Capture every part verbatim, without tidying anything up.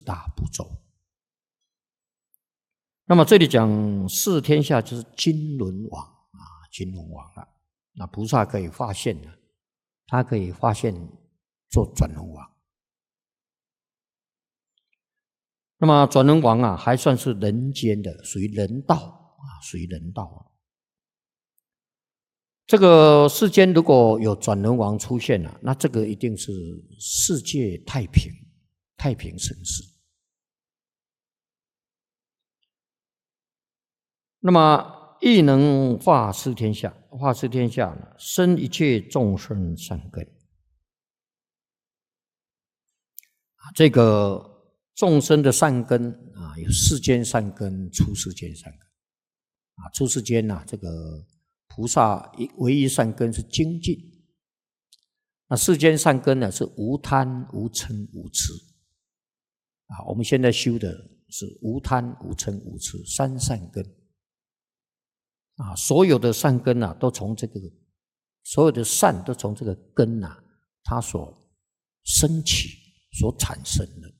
大步骤。那么这里讲四天下就是金轮王啊，金轮王了。那菩萨可以发现呢，他可以发现做转轮王。那么转轮王啊，还算是人间的，属于人道啊，属于人道啊。这个世间如果有转轮王出现了，那这个一定是世界太平，太平盛世。那么亦能化施天下，化施天下呢，生一切众生善根。这个众生的善根啊，有世间善根、出世间善根啊。出世间呐、啊，这个菩萨唯一善根是精进，那世间善根呢是无贪、无嗔、无痴啊。我们现在修的是无贪、无嗔、无痴三善根啊。所有的善根啊，都从这个所有的善都从这个根啊，它所升起、所产生的。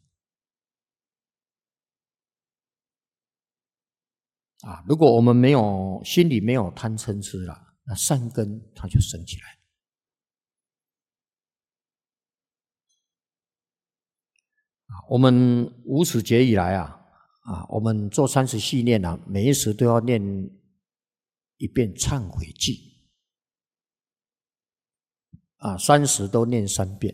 啊，如果我们没有心里没有贪嗔痴了，那善根它就生起来。啊，我们无始劫以来啊，啊，我们做三十系念啊，每一时都要念一遍忏悔记，啊，三十都念三遍。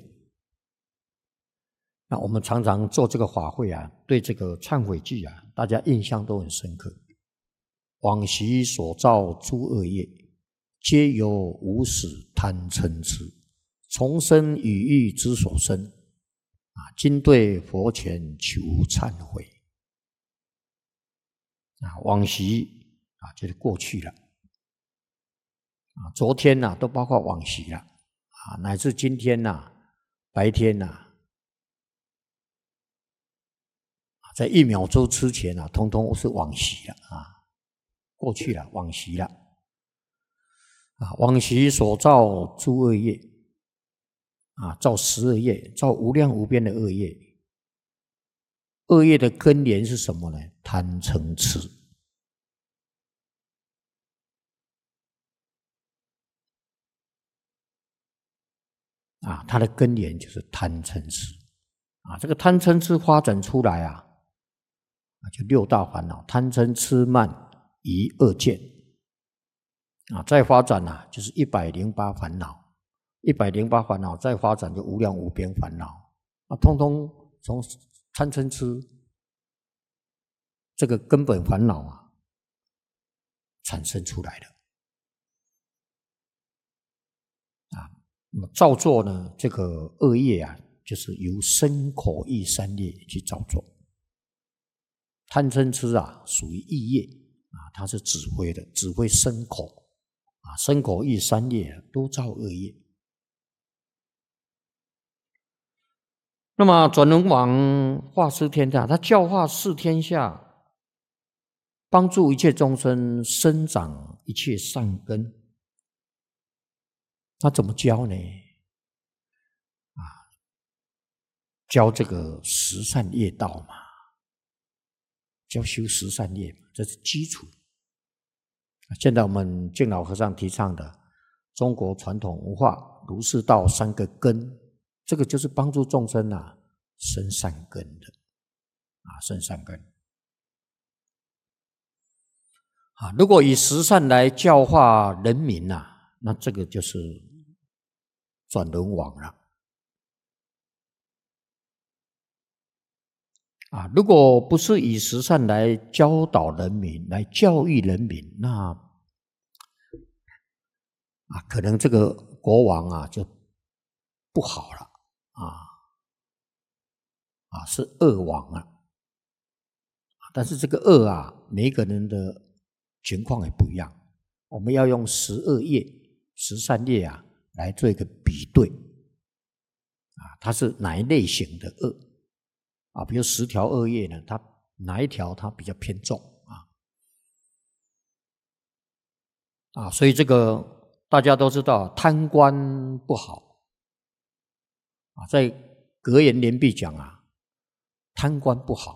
那我们常常做这个法会啊，对这个忏悔记啊，大家印象都很深刻。往昔所造诸恶业，皆由无始贪嗔痴，从生与欲之所生。啊，今对佛前求忏悔。啊，往昔啊，就是过去了。啊，昨天呐、啊，都包括往昔了。啊，乃至今天呐、啊，白天呐、啊，在一秒钟之前啊，通通是往昔了啊。过去了，往昔了，啊，往昔所造诸恶业，啊，造十恶业，造无量无边的恶业。恶业的根源是什么呢？贪嗔痴。啊，它的根源就是贪嗔痴。啊，这个贪嗔痴发展出来啊，啊，就六大烦恼：贪嗔痴慢疑恶见。啊，再发展啊，就是一百零八烦恼，一百零八烦恼再发展就无量无边烦恼啊，通通从贪嗔痴这个根本烦恼啊产生出来的啊。那么造作呢，这个恶业啊，就是由身口意三业去造作。贪嗔痴啊，属于意业啊，它是指挥的，指挥身口。啊，身口意三业都造恶业。那么转轮王化施天下，他教化四天下，帮助一切众生生长一切善根。他怎么教呢？啊，教这个十善业道嘛，教修十善业嘛，这是基础。现在我们净老和尚提倡的中国传统文化儒释道三个根，这个就是帮助众生啊生善根的啊，生善根啊。如果以十善来教化人民啊，那这个就是转轮王了啊。如果不是以十善来教导人民、来教育人民，那啊，可能这个国王啊就不好了啊啊，是恶王啊。但是这个恶啊，每一个人的情况也不一样，我们要用十恶业、十善业啊来做一个比对啊，它是哪一类型的恶啊？比如十条恶业呢，它哪一条它比较偏重啊？啊，所以这个大家都知道，贪官不好啊。在格言联璧讲啊， 贪官不好